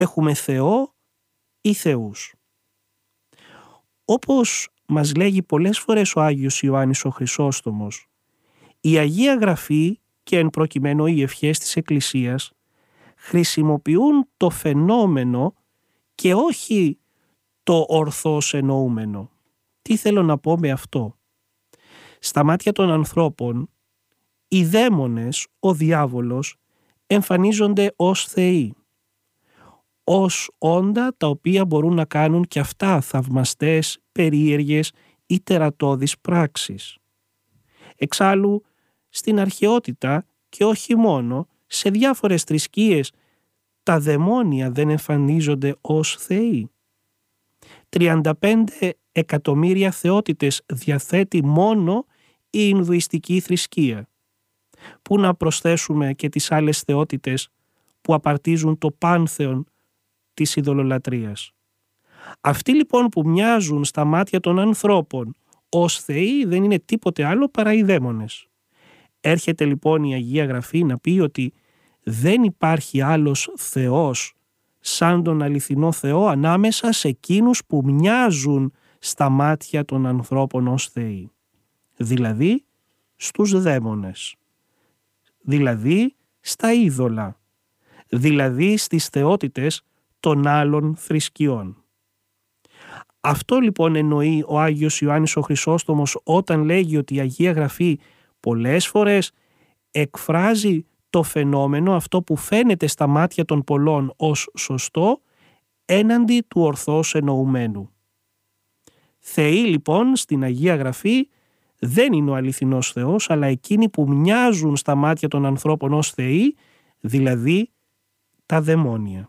Έχουμε Θεό ή θεούς. Όπως μας λέγει πολλές φορές ο Άγιος Ιωάννης ο Χρυσόστομος, η Αγία Γραφή και εν προκειμένου οι ευχές της Εκκλησίας χρησιμοποιούν το φαινόμενο και όχι το ορθώς εννοούμενο. Τι θέλω να πω με αυτό? Στα μάτια των ανθρώπων, οι δαίμονες, ο διάβολος, εμφανίζονται ως θεοί, ως όντα τα οποία μπορούν να κάνουν και αυτά θαυμαστές, περίεργες ή τερατώδεις πράξεις. Εξάλλου, στην αρχαιότητα και όχι μόνο, σε διάφορες θρησκείες, τα δαιμόνια δεν εμφανίζονται ως θεοί. 35 εκατομμύρια θεότητες διαθέτει μόνο η Ινδουιστική θρησκεία. Πού να προσθέσουμε και τις άλλες θεότητες που απαρτίζουν το πάνθεον της ειδωλολατρίας. Αυτοί λοιπόν που μοιάζουν στα μάτια των ανθρώπων ως θεοί δεν είναι τίποτε άλλο παρά οι δαίμονες. Έρχεται λοιπόν η Αγία Γραφή να πει ότι δεν υπάρχει άλλος Θεός σαν τον αληθινό Θεό ανάμεσα σε εκείνους που μοιάζουν στα μάτια των ανθρώπων ως θεοί. Δηλαδή στους δαίμονες. Δηλαδή στα είδωλα. Δηλαδή στις θεότητες των άλλων θρησκειών. Αυτό λοιπόν εννοεί ο Άγιος Ιωάννης ο Χρυσόστομος όταν λέγει ότι η Αγία Γραφή πολλές φορές εκφράζει το φαινόμενο αυτό που φαίνεται στα μάτια των πολλών ως σωστό έναντι του ορθώς εννοουμένου. Θεοί λοιπόν στην Αγία Γραφή δεν είναι ο αληθινός Θεός, αλλά εκείνοι που μοιάζουν στα μάτια των ανθρώπων ως θεοί, δηλαδή τα δαιμόνια.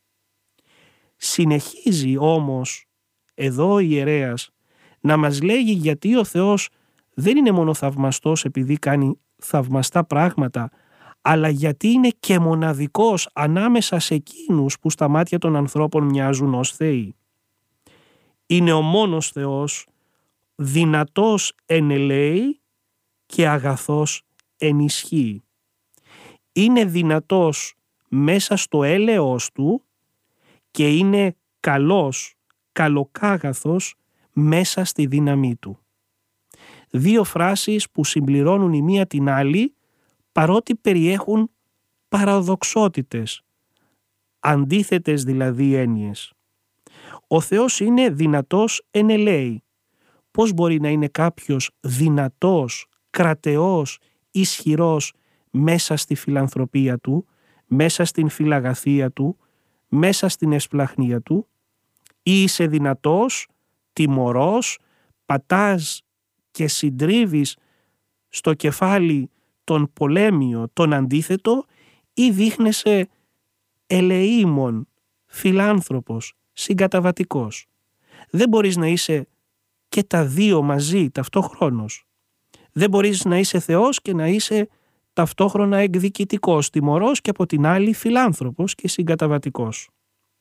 Συνεχίζει όμως εδώ ο ιερέας να μας λέγει γιατί ο Θεός δεν είναι μόνο θαυμαστός επειδή κάνει θαυμαστά πράγματα, αλλά γιατί είναι και μοναδικός ανάμεσα σε εκείνους που στα μάτια των ανθρώπων μοιάζουν ως θεοί. Είναι ο μόνος Θεός, δυνατός εν ελέη και αγαθός εν ισχύει. Είναι δυνατός μέσα στο έλεος του και είναι καλός, καλοκάγαθος μέσα στη δύναμή του. Δύο φράσεις που συμπληρώνουν η μία την άλλη παρότι περιέχουν παραδοξότητες, αντίθετες δηλαδή έννοιες. Ο Θεός είναι δυνατός εν ελέη. Πώς μπορεί να είναι κάποιος δυνατός, κρατεός, ισχυρός μέσα στη φιλανθρωπία του, μέσα στην φιλαγαθία του, μέσα στην εσπλαχνία του? Ή είσαι δυνατός, τιμωρός, πατάς και συντρίβεις στο κεφάλι τον πολέμιο, τον αντίθετο, ή δείχνεσαι ελεήμων, φιλάνθρωπος, συγκαταβατικός? Δεν μπορείς να είσαι και τα δύο μαζί ταυτόχρονος. Δεν μπορείς να είσαι Θεός και να είσαι ταυτόχρονα εκδικητικός, τιμωρός και από την άλλη φιλάνθρωπος και συγκαταβατικός.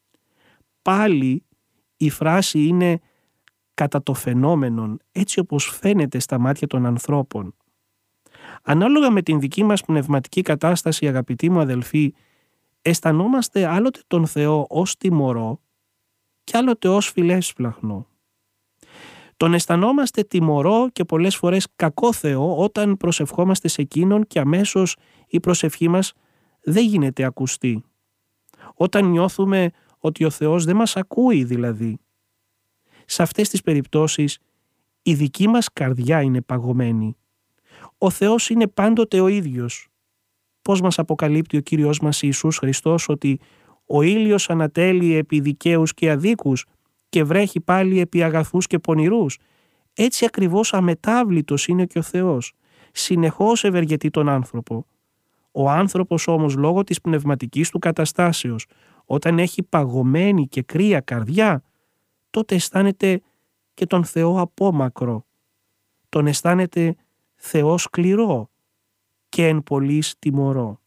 Πάλι η φράση είναι κατά το φαινόμενον, έτσι όπως φαίνεται στα μάτια των ανθρώπων. Ανάλογα με την δική μας πνευματική κατάσταση, αγαπητοί μου αδελφοί, αισθανόμαστε άλλοτε τον Θεό ως τιμωρό και άλλοτε ως φιλέσπλαχνο. Τον αισθανόμαστε τιμωρό και πολλές φορές κακό Θεό όταν προσευχόμαστε σε Εκείνον και αμέσως η προσευχή μας δεν γίνεται ακουστή. Όταν νιώθουμε ότι ο Θεός δεν μας ακούει δηλαδή. Σε αυτές τις περιπτώσεις η δική μας καρδιά είναι παγωμένη. Ο Θεός είναι πάντοτε ο ίδιος. Πώς μας αποκαλύπτει ο Κύριος μας Ιησούς Χριστός ότι ο ήλιος ανατέλει επί δικαίους και αδίκους και βρέχει πάλι επί αγαθούς και πονηρούς? Έτσι ακριβώς αμετάβλητος είναι και ο Θεός. Συνεχώς ευεργετεί τον άνθρωπο. Ο άνθρωπος όμως λόγω της πνευματικής του καταστάσεως, όταν έχει παγωμένη και κρύα καρδιά, τότε αισθάνεται και τον Θεό απόμακρο. Τον αισθάνεται Θεό σκληρό και εν πολλοίς τιμωρό.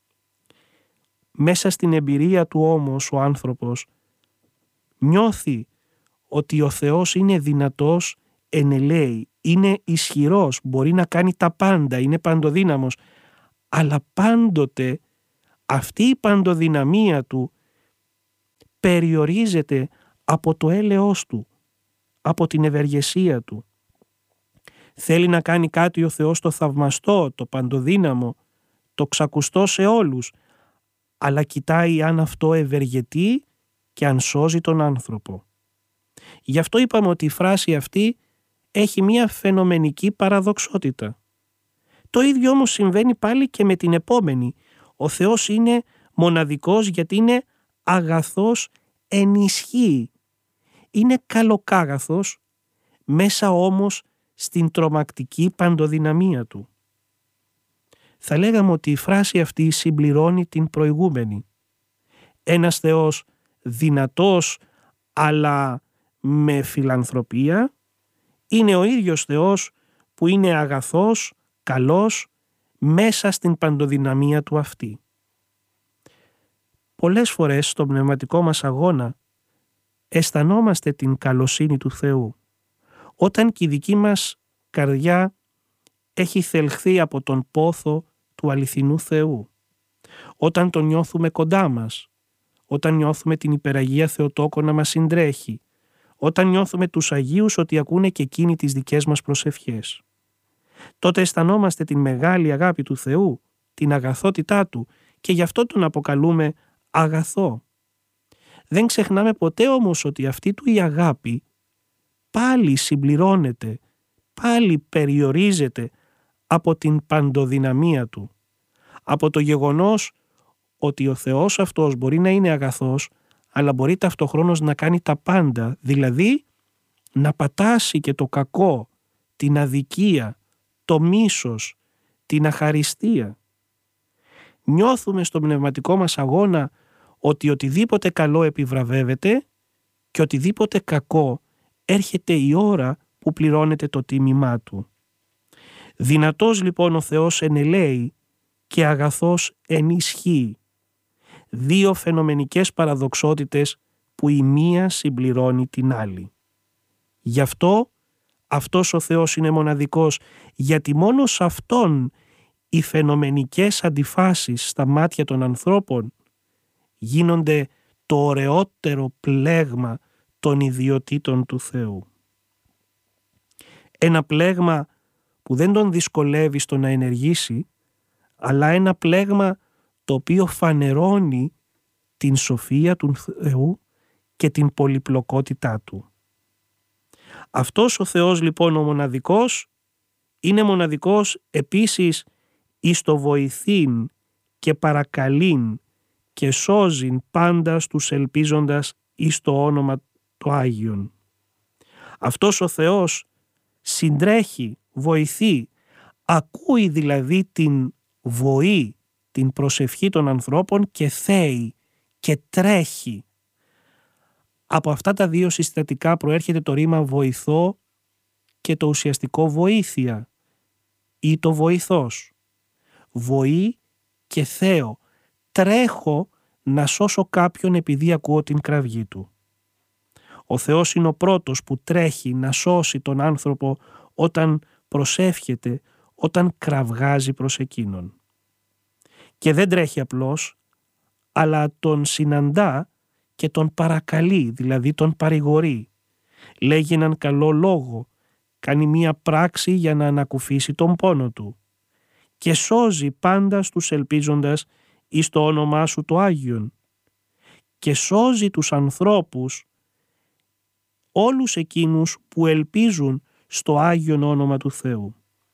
Μέσα στην εμπειρία του όμως ο άνθρωπος νιώθει ότι ο Θεός είναι δυνατός εν ελέη, είναι ισχυρός, μπορεί να κάνει τα πάντα, είναι παντοδύναμος, αλλά πάντοτε αυτή η παντοδυναμία του περιορίζεται από το έλεος Του, από την ευεργεσία Του. Θέλει να κάνει κάτι ο Θεός το θαυμαστό, το παντοδύναμο, το ξακουστό σε όλους, αλλά κοιτάει αν αυτό ευεργετεί και αν σώζει τον άνθρωπο. Γι' αυτό είπαμε ότι η φράση αυτή έχει μία φαινομενική παραδοξότητα. Το ίδιο όμως συμβαίνει πάλι και με την επόμενη. Ο Θεός είναι μοναδικός γιατί είναι αγαθός εν ισχύ. Είναι καλοκάγαθος, μέσα όμως στην τρομακτική παντοδυναμία Του. Θα λέγαμε ότι η φράση αυτή συμπληρώνει την προηγούμενη. Ένας Θεός δυνατός αλλά με φιλανθρωπία είναι ο ίδιος Θεός που είναι αγαθός, καλός, μέσα στην παντοδυναμία Του αυτή. Πολλές φορές στον πνευματικό μας αγώνα αισθανόμαστε την καλοσύνη του Θεού. Όταν και η δική μας καρδιά έχει θελχθεί από τον πόθο του αληθινού Θεού. Όταν τον νιώθουμε κοντά μας. Όταν νιώθουμε την υπεραγία Θεοτόκο να μας συντρέχει. Όταν νιώθουμε τους Αγίους ότι ακούνε και εκείνοι τις δικές μας προσευχές. Τότε αισθανόμαστε την μεγάλη αγάπη του Θεού, την αγαθότητά Του και γι' αυτό τον αποκαλούμε αγαθό. Δεν ξεχνάμε ποτέ όμως ότι αυτή Του η αγάπη πάλι συμπληρώνεται, πάλι περιορίζεται από την παντοδυναμία Του. Από το γεγονός ότι ο Θεός αυτός μπορεί να είναι αγαθός, αλλά μπορεί ταυτοχρόνως να κάνει τα πάντα, δηλαδή να πατάσει και το κακό, την αδικία, το μίσος, την αχαριστία. Νιώθουμε στο πνευματικό μας αγώνα ότι οτιδήποτε καλό επιβραβεύεται και οτιδήποτε κακό έρχεται η ώρα που πληρώνεται το τίμημά Του. Δυνατός λοιπόν ο Θεός ενελέει και αγαθός ενισχύει. Δύο φαινομενικές παραδοξότητες που η μία συμπληρώνει την άλλη. Γι' αυτό αυτός ο Θεός είναι μοναδικός, γιατί μόνο σε Αυτόν οι φαινομενικές αντιφάσεις στα μάτια των ανθρώπων γίνονται το ωραιότερο πλέγμα των ιδιωτήτων του Θεού. Ένα πλέγμα που δεν τον δυσκολεύει στο να ενεργήσει, αλλά ένα πλέγμα το οποίο φανερώνει την σοφία του Θεού και την πολυπλοκότητά Του. Αυτός ο Θεός λοιπόν ο μοναδικός είναι μοναδικός επίσης εις το βοηθήν και παρακαλήν και σώζειν πάντα στους ελπίζοντας εις το όνομα του Άγιον. Αυτός ο Θεός συντρέχει, βοηθεί, ακούει δηλαδή την βοή, την προσευχή των ανθρώπων και θέει και τρέχει. Από αυτά τα δύο συστατικά προέρχεται το ρήμα βοηθώ και το ουσιαστικό βοήθεια ή το βοηθός. Βοή και θέω. Τρέχω να σώσω κάποιον επειδή ακούω την κραυγή του. Ο Θεός είναι ο πρώτος που τρέχει να σώσει τον άνθρωπο όταν προσεύχεται, όταν κραυγάζει προς εκείνον. Και δεν τρέχει απλώς, αλλά τον συναντά και τον παρακαλεί, δηλαδή τον παρηγορεί. Λέγει έναν καλό λόγο, κάνει μία πράξη για να ανακουφίσει τον πόνο του και σώζει πάντα στους ελπίζοντας εις το όνομά σου το Άγιον και σώζει τους ανθρώπους, όλους εκείνους που ελπίζουν στο Άγιον όνομα του Θεού.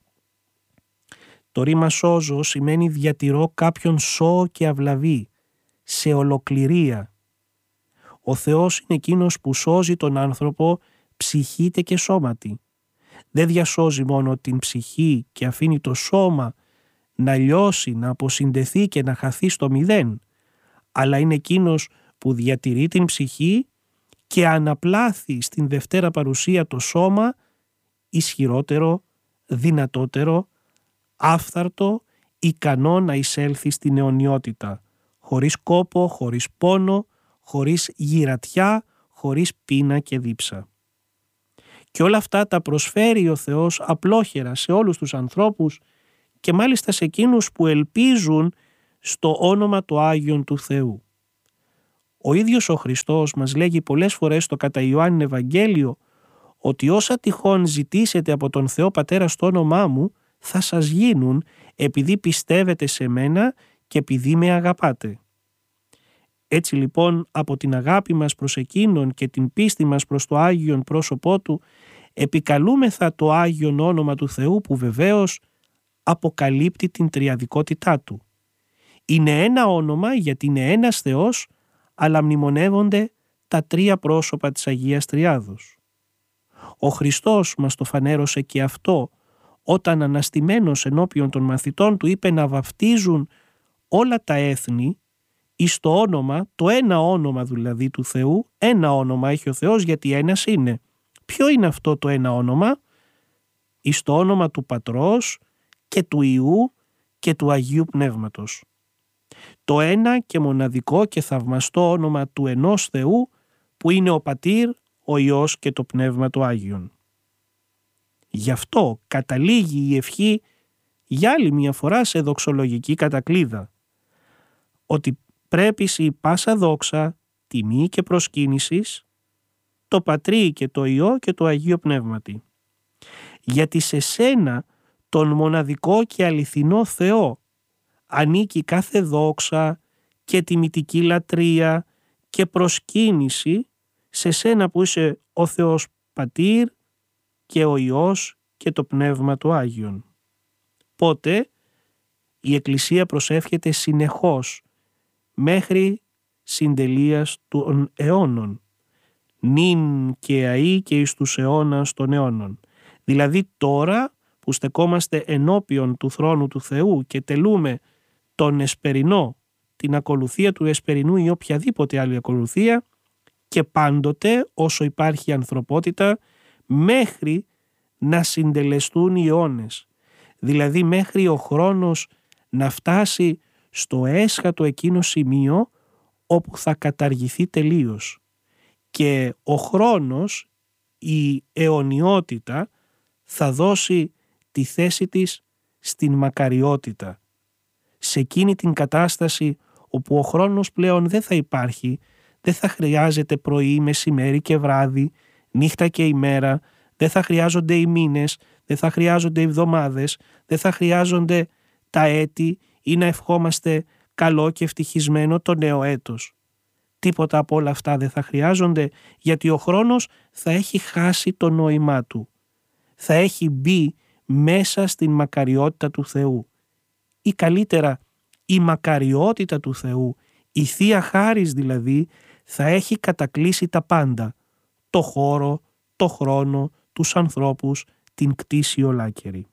Το ρήμα σώζω σημαίνει διατηρώ κάποιον σώο και αυλαβή, σε ολοκληρία. Ο Θεός είναι εκείνος που σώζει τον άνθρωπο ψυχήτε και σώματι. Δεν διασώζει μόνο την ψυχή και αφήνει το σώμα να λιώσει, να αποσυντεθεί και να χαθεί στο μηδέν, αλλά είναι εκείνος που διατηρεί την ψυχή και αναπλάθει στην Δευτέρα Παρουσία το σώμα ισχυρότερο, δυνατότερο, άφθαρτο, ικανό να εισέλθει στην αιωνιότητα, χωρίς κόπο, χωρίς πόνο, χωρίς γυρατιά, χωρίς πείνα και δίψα. Και όλα αυτά τα προσφέρει ο Θεός απλόχερα σε όλους τους ανθρώπους και μάλιστα σε εκείνους που ελπίζουν στο όνομα του Άγιον του Θεού. Ο ίδιος ο Χριστός μας λέγει πολλές φορές στο κατά Ιωάννην Ευαγγέλιο ότι όσα τυχόν ζητήσετε από τον Θεό Πατέρα στο όνομά μου θα σας γίνουν επειδή πιστεύετε σε μένα και επειδή με αγαπάτε. Έτσι λοιπόν από την αγάπη μας προς Εκείνον και την πίστη μας προς το Άγιον πρόσωπό Του επικαλούμεθα το Άγιον όνομα του Θεού που βεβαίως αποκαλύπτει την τριαδικότητά Του. Είναι ένα όνομα γιατί είναι ένας Θεός, αλλά μνημονεύονται τα τρία πρόσωπα της Αγίας Τριάδος. Ο Χριστός μας το φανέρωσε και αυτό όταν αναστημένος ενώπιον των μαθητών Του είπε να βαφτίζουν όλα τα έθνη εις το όνομα, το ένα όνομα δηλαδή του Θεού. Ένα όνομα έχει ο Θεός γιατί ένας είναι. Ποιο είναι αυτό το ένα όνομα? Εις το όνομα του Πατρός και του Υιού και του Αγίου Πνεύματος. Το ένα και μοναδικό και θαυμαστό όνομα του ενός Θεού που είναι ο Πατήρ, ο Υιός και το Πνεύμα του Άγιον. Γι' αυτό καταλήγει η ευχή για άλλη μια φορά σε δοξολογική κατακλείδα, ότι πρέπει η πάσα δόξα, τιμή και προσκύνησης το Πατρί και το Υιό και το Αγίο Πνεύματι. Γιατί σε σένα τον μοναδικό και αληθινό Θεό ανήκει κάθε δόξα και τιμητική λατρεία και προσκύνηση σε σένα που είσαι ο Θεός Πατήρ και ο Υιός και το Πνεύμα του Άγιον. Πότε η Εκκλησία προσεύχεται συνεχώς μέχρι συντελείας των αιώνων, νυν και αεί και εις τους αιώνας των αιώνων. Δηλαδή τώρα που στεκόμαστε ενώπιον του θρόνου του Θεού και τελούμε τον εσπερινό, την ακολουθία του εσπερινού ή οποιαδήποτε άλλη ακολουθία, και πάντοτε όσο υπάρχει ανθρωπότητα μέχρι να συντελεστούν οι αιώνες. Δηλαδή μέχρι ο χρόνος να φτάσει στο έσχατο εκείνο σημείο όπου θα καταργηθεί τελείως. Και ο χρόνος, η αιωνιότητα θα δώσει τη θέση της στην μακαριότητα. Σε εκείνη την κατάσταση όπου ο χρόνος πλέον δεν θα υπάρχει, δεν θα χρειάζεται πρωί, μεσημέρι και βράδυ, νύχτα και ημέρα, δεν θα χρειάζονται οι μήνες, δεν θα χρειάζονται οι εβδομάδες, δεν θα χρειάζονται τα έτη ή να ευχόμαστε καλό και ευτυχισμένο το νέο έτος. Τίποτα από όλα αυτά δεν θα χρειάζονται, γιατί ο χρόνος θα έχει χάσει το νόημά του. Θα έχει μπει μέσα στην μακαριότητα του Θεού. Ή καλύτερα, η μακαριότητα του Θεού, η Θεία Χάρις δηλαδή, θα έχει κατακλείσει τα πάντα. Το χώρο, το χρόνο, τους ανθρώπους, την κτήση ολάκερη.